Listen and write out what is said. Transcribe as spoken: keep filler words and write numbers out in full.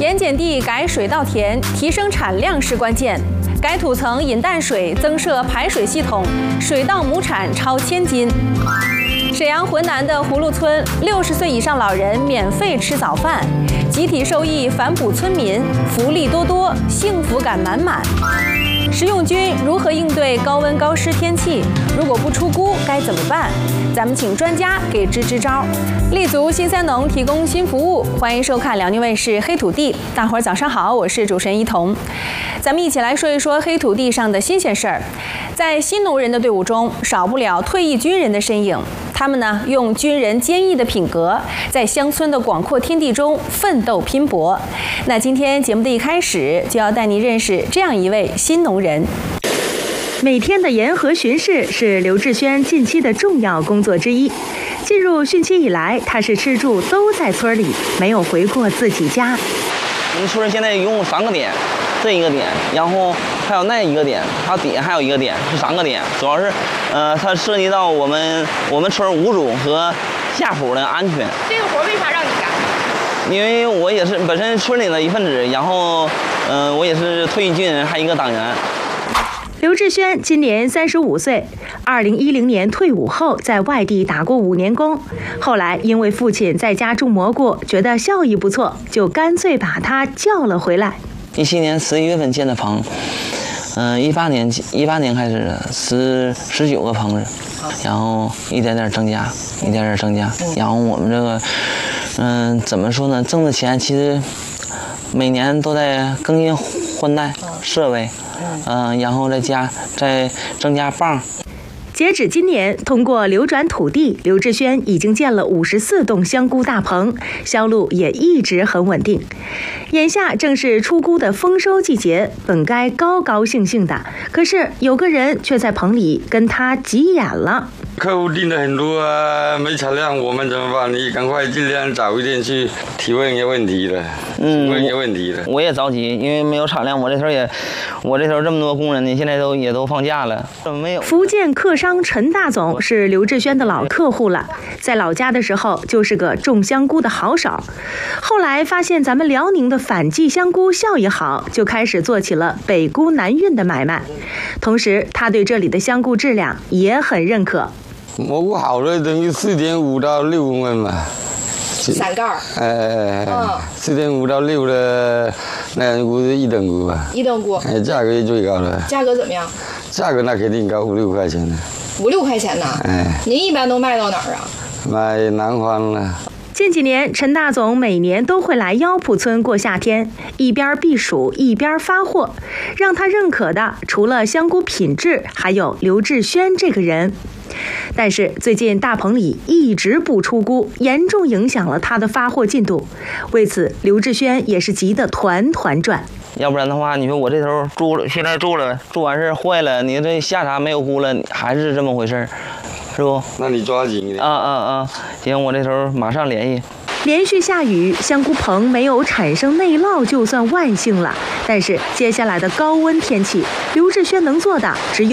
盐碱地改水稻田，提升产量是关键。改土层引淡水，增设排水系统，水稻亩产超千斤。沈阳浑南的葫芦村，六十岁以上老人免费吃早饭，集体受益反哺村民，福利多多，幸福感满满。食用菌如何应对高温高湿天气？如果不出菇该怎么办？咱们请专家给支支招。立足新三农提供新服务，欢迎收看辽宁卫视黑土地。大伙儿早上好，我是主持人一彤。咱们一起来说一说黑土地上的新鲜事儿。在新农人的队伍中，少不了退役军人的身影。他们呢，用军人坚毅的品格，在乡村的广阔天地中奋斗拼搏。那今天节目的一开始，就要带您认识这样一位新农人。 每天的沿河巡视是刘志轩近期的重要工作之一。进入汛期以来，他是吃住都在村里，没有回过自己家。 我们村现在一共三个点，这一个点，然后还有那一个点，还有底下还有一个点，是三个点。主要是，呃，它涉及到我们我们村五组和下铺的安全。 这个活为啥让你干？ 因为我也是本身村里的一份子，然后，嗯、呃，我也是退役军人，还一个党员。 刘志轩今年三十五岁，二零一零年退伍后在外地打过五年工，后来因为父亲在家种蘑菇，觉得效益不错，就干脆把他叫了回来。 一七年十一月份建的棚，嗯、呃，一八年一八年开始十十九个棚子，然后一点点增加，一点点增加，然后我们这个，嗯、呃，怎么说呢？挣的钱其实每年都在更新换代设备。嗯、呃，然后再加再增加泵。 截止今年，通过流转土地，刘志轩已经建了五十四栋香菇大棚，销路也一直很稳定。眼下正是出菇的丰收季节，本该高高兴兴的，可是有个人却在棚里跟他急眼了。 客户订的很多啊，没产量，我们怎么办？你赶快尽量早一点去提问一些问题的，嗯，问一些问题的。 我也着急，因为没有产量，我这头也，我这头这么多工人呢，现在都也都放假了，怎么没有？ 福建客商陈大总是刘志轩的老客户了，在老家的时候就是个种香菇的好手，后来发现咱们辽宁的反季香菇效益好，就开始做起了北菇南运的买卖。同时，他对这里的香菇质量也很认可。 蘑菇好了，等于四点五到六公分嘛。 伞盖儿。 哎，四点五到六的那样菇是一等菇吧？ 一等菇。 哎，价格也最高了。 价格怎么样？ 价格那肯定高，五六块钱呢。 五六块钱呢？哎。您一般都卖到哪儿啊？ 卖南方了。 近几年，陈大总每年都会来腰浦村过夏天，一边避暑一边发货。让他认可的，除了香菇品质，还有刘志轩这个人。但是最近大棚里一直不出菇，严重影响了他的发货进度。为此，刘志轩也是急得团团转。 要不然的话，你说我这头做了，现在做了，做完事坏了，你这下茬没有菇了，还是这么回事，是不？ 那你抓紧一点。 啊啊啊！行，我这头马上联系。 连续下雨，香菇棚没有产生内涝就算万幸了。但是接下来的高温天气，刘志轩能做的只有